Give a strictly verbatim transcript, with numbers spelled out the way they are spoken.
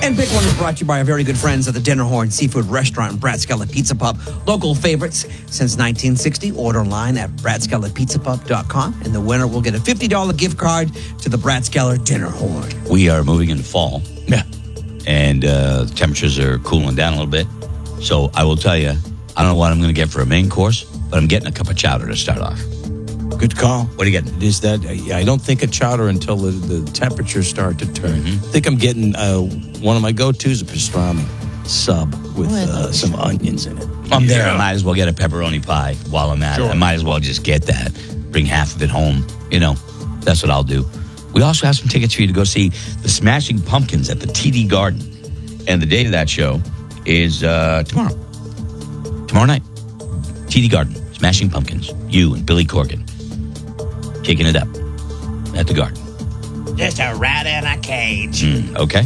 And Pick One is brought to you by our very good friends at the Dinner Horn Seafood Restaurant and Bratskeller Pizza Pub. Local favorites since nineteen sixty. Order online at bratskeller pizza pub dot com. And the winner will get a fifty dollars gift card to the Bratskeller Dinner Horn. We are moving into fall. Yeah. And uh, the temperatures are cooling down a little bit. So I will tell you, I don't know what I'm going to get for a main course, but I'm getting a cup of chowder to start off. Good call. What are you getting? Is that uh, I don't think a chowder until the, the temperatures start to turn. Mm-hmm. I think I'm getting uh, one of my go-tos, a pastrami sub with uh, some onions in it. I'm there. I might as well get a pepperoni pie while I'm at Sure. it. I might as well just get that. Bring half of it home. You know, that's what I'll do. We also have some tickets for you to go see the Smashing Pumpkins at the T D Garden. And the date of that show is uh, tomorrow. Tomorrow night. T D Garden. Smashing Pumpkins. You and Billy Corgan. Kicking it up at the Garden. Just a rat in a cage. Mm, okay.